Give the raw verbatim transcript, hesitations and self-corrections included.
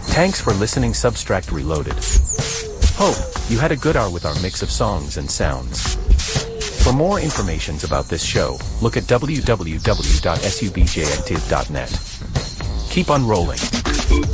Thanks for listening Substract Reloaded. Hope you had a good hour with our mix of songs and sounds. For more information about this show, look at w w w dot subjective dot net. Keep on rolling.